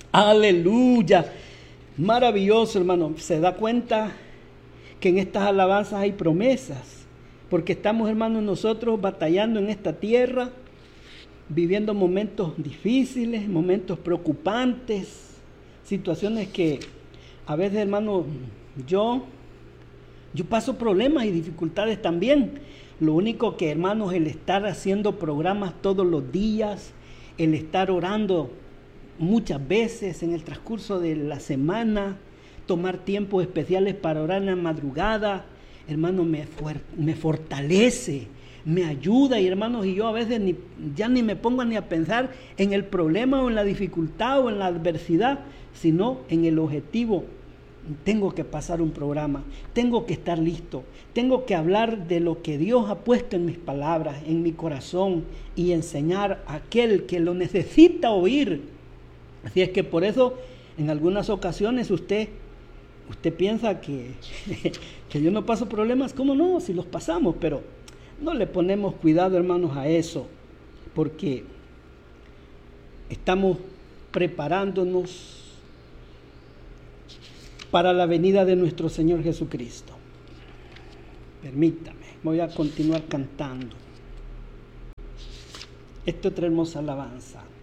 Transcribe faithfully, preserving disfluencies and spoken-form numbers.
Aleluya. Maravilloso, hermano. Se da cuenta que en estas alabanzas hay promesas, porque estamos, hermanos, nosotros batallando en esta tierra, viviendo momentos difíciles, momentos preocupantes, situaciones que a veces, hermano, yo, yo paso problemas y dificultades también. Lo único que, hermanos, el estar haciendo programas todos los días, el estar orando muchas veces en el transcurso de la semana, tomar tiempos especiales para orar en la madrugada, hermano, me, fuer- me fortalece, me ayuda. Y hermanos, y yo a veces ni, ya ni me pongo ni a pensar en el problema o en la dificultad o en la adversidad, sino en el objetivo. Tengo que pasar un programa, tengo que estar listo, tengo que hablar de lo que Dios ha puesto en mis palabras, en mi corazón, y enseñar a aquel que lo necesita oír. Así es que por eso en algunas ocasiones usted, usted piensa que, que yo no paso problemas. ¿Cómo no? Si los pasamos, pero no le ponemos cuidado, hermanos, a eso, porque estamos preparándonos para la venida de nuestro Señor Jesucristo. Permítame, voy a continuar cantando. Esta es otra hermosa alabanza.